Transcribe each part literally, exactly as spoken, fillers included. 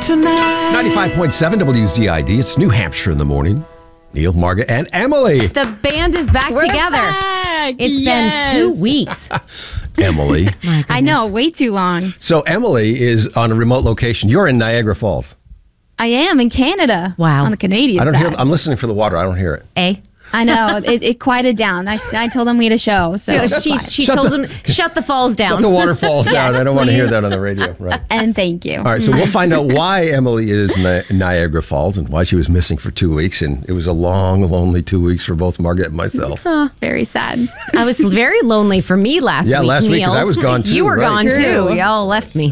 tonight. ninety-five point seven W Z I D. It's New Hampshire in the morning. Neil, Margaret, and Emily. The band is back We're together. Back. It's yes. been two weeks. Emily. I know, way too long. So Emily is on a remote location. You're in Niagara Falls. I am in Canada. Wow. On the Canadian I don't side. hear. I'm listening for the water. I don't hear it. A. I know. It, it quieted down. I, I told them we had a show. So she she Shut told the- them, shut the falls down. Shut the waterfalls down. I don't want to hear please. that on the radio. Right. And thank you. All right, so we'll find out why Emily is in Ni- Niagara Falls and why she was missing for two weeks. And it was a long, lonely two weeks for both Margaret and myself. Very sad. I was very lonely for me last Yeah, week, last week, 'cause Neil. I was gone too, You were right. gone True. too. Y'all left me.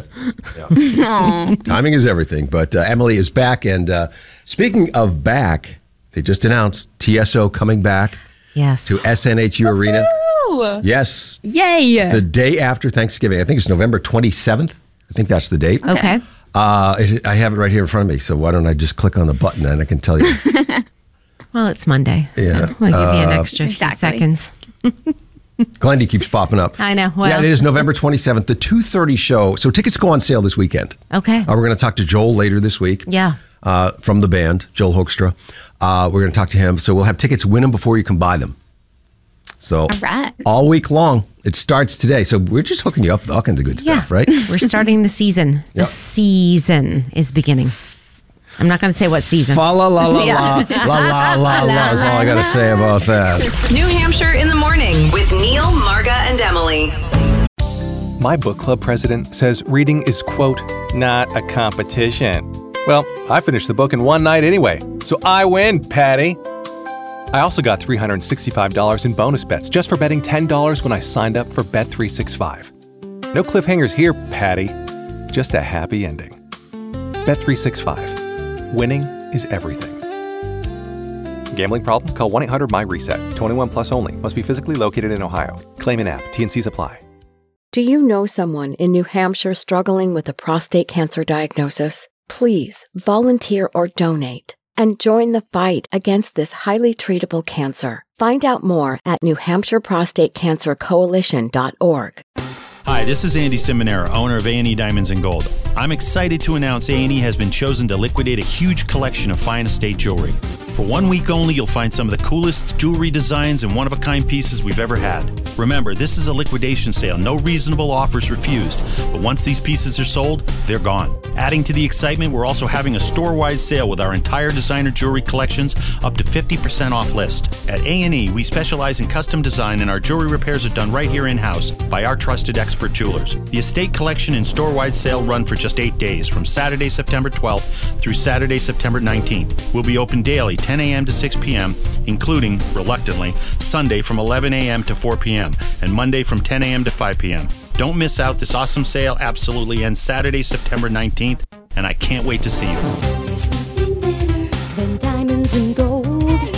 Timing is everything. But uh, Emily is back. And uh, speaking of back, they just announced T S O coming back Yes. to S N H U Arena. Ooh. Yes, Yay. the day after Thanksgiving. I think it's November twenty-seventh. I think that's the date. Okay. Uh, it- I have it right here in front of me. So why don't I just click on the button and I can tell you. Well, it's Monday, so Yeah. we'll give you an Uh, extra few Exactly. seconds. Glendy keeps popping up. I know. Well, yeah, it is November twenty-seventh, the two thirty show. So tickets go on sale this weekend. Okay. Uh, we're going to talk to Joel later this week. Yeah. Uh, from the band, Joel Hoekstra. Uh, we're going to talk to him. So we'll have tickets. Win them before you can buy them. So All right. all week long. It starts today. So we're just hooking you up with all kinds of good stuff, Yeah. right? We're starting the season. The Yep. season is beginning. I'm not going to say what season. Fa la la la la la la la la is all I got to say about that. New Hampshire in the morning with Neil, Marga, and Emily. My book club president says reading is, quote, not a competition. Well, I finished the book in one night anyway, so I win, Patty. I also got three hundred sixty-five dollars in bonus bets just for betting ten dollars when I signed up for Bet three sixty-five. No cliffhangers here, Patty. Just a happy ending. Bet three sixty-five. Winning is everything. Gambling problem? Call one eight hundred M Y reset. twenty-one plus only. Must be physically located in Ohio. Claim in app. T N Cs apply. Do you know someone in New Hampshire struggling with a prostate cancer diagnosis? Please volunteer or donate and join the fight against this highly treatable cancer. Find out more at new hampshire prostate cancer coalition dot org. Hi, this is Andy Simonera, owner of A and E Diamonds and Gold. I'm excited to announce A and E has been chosen to liquidate a huge collection of fine estate jewelry. For one week only, you'll find some of the coolest jewelry designs and one-of-a-kind pieces we've ever had. Remember, this is a liquidation sale. No reasonable offers refused. But once these pieces are sold, they're gone. Adding to the excitement, we're also having a store-wide sale with our entire designer jewelry collections up to fifty percent off list. At A and E, we specialize in custom design, and our jewelry repairs are done right here in-house by our trusted expert jewelers. The estate collection and store-wide sale run for just eight days, from Saturday, September twelfth through Saturday, September nineteenth. We'll be open daily, ten a.m. to six p.m., including, reluctantly, Sunday from eleven a.m. to four p.m., and Monday from ten a.m. to five p.m. Don't miss out. This awesome sale absolutely ends Saturday, September nineteenth, and I can't wait to see you. There's nothing better than diamonds and gold.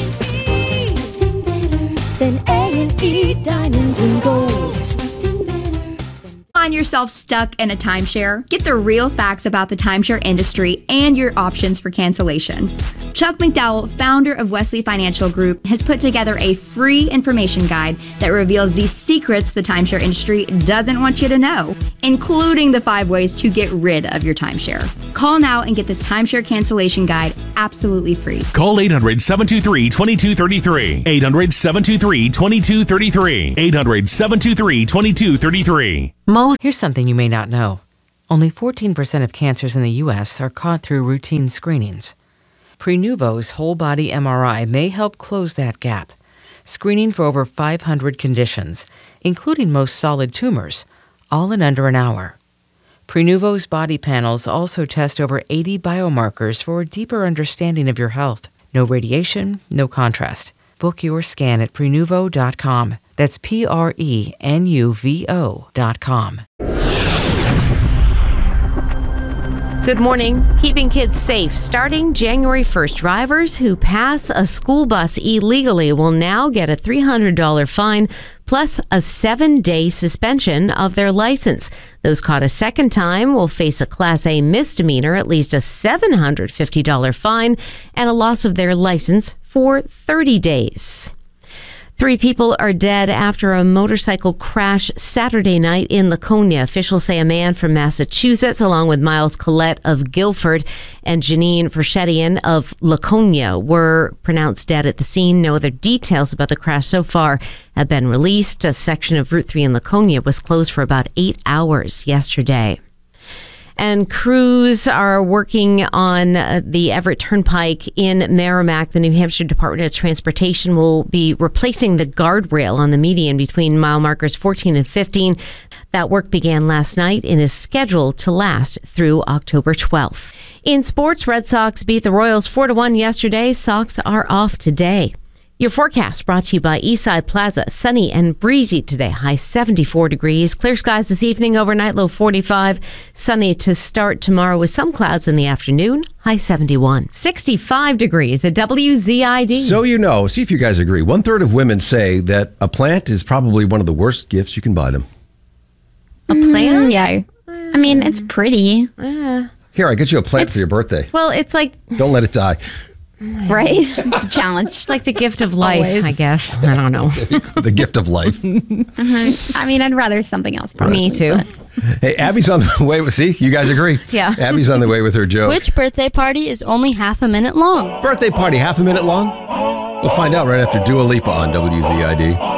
There's nothing better than A and E Diamonds and Gold. There's nothing better. Find yourself stuck in a timeshare? Get the real facts about the timeshare industry and your options for cancellation. Chuck McDowell, founder of Wesley Financial Group, has put together a free information guide that reveals the secrets the timeshare industry doesn't want you to know, including the five ways to get rid of your timeshare. Call now and get this timeshare cancellation guide absolutely free. Call eight hundred, seven two three, two two three three. eight hundred, seven two three, two two three three. eight hundred, seven two three, two two three three. Mo, here's something you may not know. Only fourteen percent of cancers in the U S are caught through routine screenings. Prenuvo's whole body M R I may help close that gap, screening for over five hundred conditions, including most solid tumors, all in under an hour. Prenuvo's body panels also test over eighty biomarkers for a deeper understanding of your health. No radiation, no contrast. Book your scan at prenuvo dot com. That's P R E N U V O dot com. Good morning. Keeping kids safe. Starting January first, drivers who pass a school bus illegally will now get a three hundred dollars fine plus a seven-day suspension of their license. Those caught a second time will face a Class A misdemeanor, at least a seven hundred fifty dollars fine, and a loss of their license for thirty days. Three people are dead after a motorcycle crash Saturday night in Laconia. Officials say a man from Massachusetts, along with Miles Collette of Guilford and Janine Verschettian of Laconia, were pronounced dead at the scene. No other details about the crash so far have been released. A section of Route three in Laconia was closed for about eight hours yesterday. And crews are working on uh, the Everett Turnpike in Merrimack. The New Hampshire Department of Transportation will be replacing the guardrail on the median between mile markers fourteen and fifteen. That work began last night and is scheduled to last through October twelfth. In sports, Red Sox beat the Royals four to one yesterday. Sox are off today. Your forecast brought to you by Eastside Plaza. Sunny and breezy today, high seventy-four degrees. Clear skies this evening, overnight low forty-five. Sunny to start tomorrow with some clouds in the afternoon, high seventy-one. sixty-five degrees at W Z I D. So you know, see if you guys agree. One third of women say that a plant is probably one of the worst gifts you can buy them. A plant? Mm, yeah. I mean, it's pretty. Uh, Here, I get you a plant It's- for your birthday. well, it's like... Don't let it die. Right? It's a challenge. It's like the gift of life, Always. I guess. I don't know. The gift of life. Mhm. I mean, I'd rather something else. Probably. Me too. Hey, Abby's on the way. With, see, you guys agree. Yeah. Abby's on the way with her joke. Which birthday party is only half a minute long? Birthday party, half a minute long? We'll find out right after Dua Lipa on W Z I D.